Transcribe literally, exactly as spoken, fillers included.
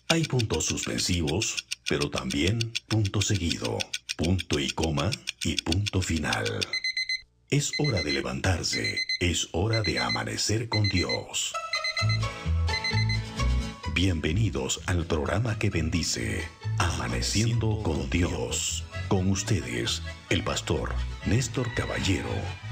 Hay puntos suspensivos, pero también punto seguido, punto y coma y punto final. Es hora de levantarse, es hora de amanecer con Dios. Bienvenidos al programa que bendice, Amaneciendo con Dios. Con ustedes, el pastor Néstor Caballero